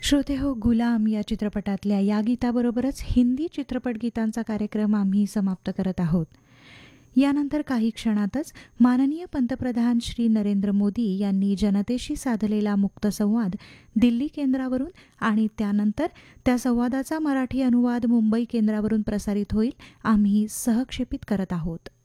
श्रोते हो, गुलाम या चित्रपटातल्या या गीताबरोबरच हिंदी चित्रपट गीतांचा कार्यक्रम आम्ही समाप्त करत आहोत. यानंतर काही क्षणातच माननीय पंतप्रधान श्री नरेंद्र मोदी यांनी जनतेशी साधलेला मुक्त संवाद दिल्ली केंद्रावरून आणि त्यानंतर त्या संवादाचा मराठी अनुवाद मुंबई केंद्रावरून प्रसारित होईल. आम्ही सहक्षेपित करत आहोत.